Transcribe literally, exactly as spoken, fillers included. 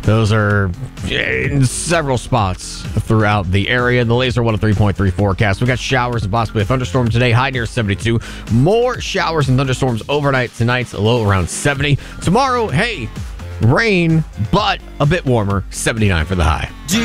Those are in several spots throughout the area. The Laser one oh three point three forecast. We got showers and possibly a thunderstorm today. High near seventy-two. More showers and thunderstorms overnight tonight. A low around seventy. Tomorrow, hey, rain, but a bit warmer. seventy-nine for the high.